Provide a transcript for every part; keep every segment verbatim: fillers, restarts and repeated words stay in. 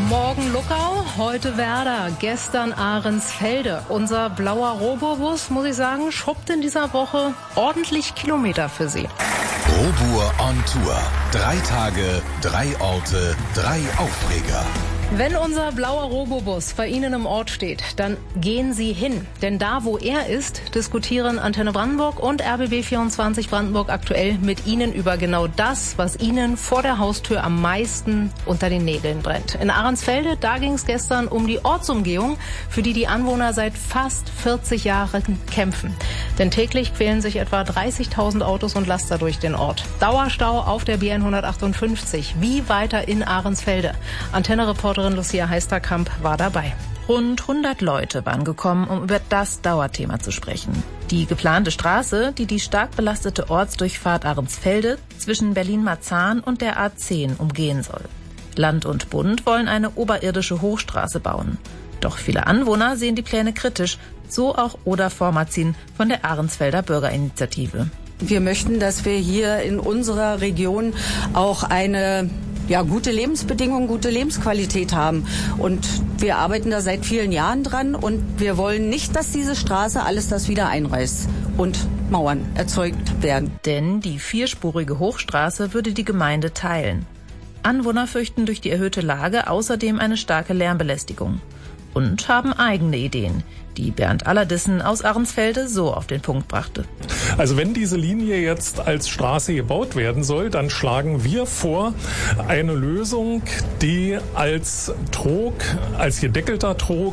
Morgen Luckau, heute Werder, gestern Ahrensfelde. Unser blauer Robobus, muss ich sagen, schuppt in dieser Woche ordentlich Kilometer für Sie. Robur on Tour. Drei Tage, drei Orte, drei Aufreger. Wenn unser blauer Robobus bei Ihnen im Ort steht, dann gehen Sie hin. Denn da, wo er ist, diskutieren Antenne Brandenburg und R B B vierundzwanzig Brandenburg aktuell mit Ihnen über genau das, was Ihnen vor der Haustür am meisten unter den Nägeln brennt. In Ahrensfelde, da ging es gestern um die Ortsumgehung, für die die Anwohner seit fast vierzig Jahren kämpfen. Denn täglich quälen sich etwa dreißigtausend Autos und Laster durch den Ort. Dauerstau auf der B hundertachtundfünfzig. Wie weiter in Ahrensfelde? Antenne-Reporterin Lucia Heisterkamp war dabei. Rund hundert Leute waren gekommen, um über das Dauerthema zu sprechen. Die geplante Straße, die die stark belastete Ortsdurchfahrt Ahrensfelde zwischen Berlin-Marzahn und der A zehn umgehen soll. Land und Bund wollen eine oberirdische Hochstraße bauen. Doch viele Anwohner sehen die Pläne kritisch, so auch Oda Vormazin von der Ahrensfelder Bürgerinitiative. Wir möchten, dass wir hier in unserer Region auch eine ja, gute Lebensbedingungen, gute Lebensqualität haben. Und wir arbeiten da seit vielen Jahren dran und wir wollen nicht, dass diese Straße alles das wieder einreißt und Mauern erzeugt werden. Denn die vierspurige Hochstraße würde die Gemeinde teilen. Anwohner fürchten durch die erhöhte Lage außerdem eine starke Lärmbelästigung. Und haben eigene Ideen, die Bernd Allerdissen aus Ahrensfelde so auf den Punkt brachte. Also wenn diese Linie jetzt als Straße gebaut werden soll, dann schlagen wir vor eine Lösung, die als Trog, als gedeckelter Trog,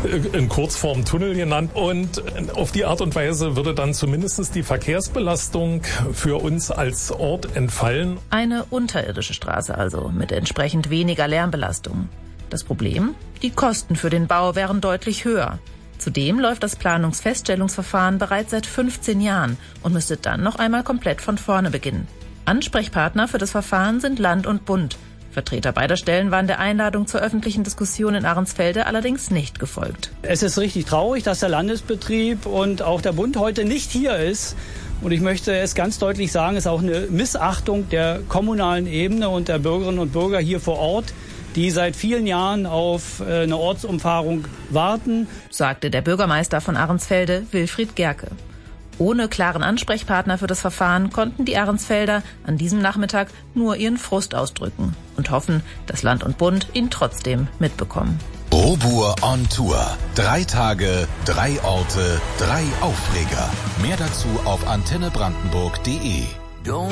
in Kurzform Tunnel genannt, und auf die Art und Weise würde dann zumindest die Verkehrsbelastung für uns als Ort entfallen. Eine unterirdische Straße also, mit entsprechend weniger Lärmbelastung. Das Problem? Die Kosten für den Bau wären deutlich höher. Zudem läuft das Planungsfeststellungsverfahren bereits seit fünfzehn Jahren und müsste dann noch einmal komplett von vorne beginnen. Ansprechpartner für das Verfahren sind Land und Bund. Vertreter beider Stellen waren der Einladung zur öffentlichen Diskussion in Ahrensfelde allerdings nicht gefolgt. Es ist richtig traurig, dass der Landesbetrieb und auch der Bund heute nicht hier ist. Und ich möchte es ganz deutlich sagen, es ist auch eine Missachtung der kommunalen Ebene und der Bürgerinnen und Bürger hier vor Ort, die seit vielen Jahren auf eine Ortsumfahrung warten, sagte der Bürgermeister von Ahrensfelde, Wilfried Gerke. Ohne klaren Ansprechpartner für das Verfahren konnten die Ahrensfelder an diesem Nachmittag nur ihren Frust ausdrücken und hoffen, dass Land und Bund ihn trotzdem mitbekommen. Robur on Tour. Drei Tage, drei Orte, drei Aufreger. Mehr dazu auf antenne brandenburg punkt de.